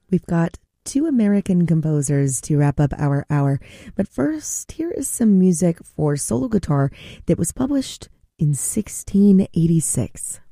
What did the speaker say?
We've got two American composers to wrap up our hour. But first, here is some music for solo guitar that was published in 1686.